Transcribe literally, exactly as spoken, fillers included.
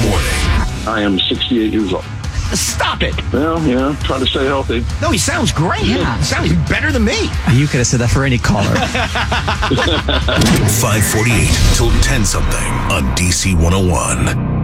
morning. I am sixty-eight years old. Stop it. Well, yeah, trying to stay healthy. No, he sounds great. Yeah. He sounds better than me. You could have said that for any caller. five forty-eight till ten something on D C one oh one.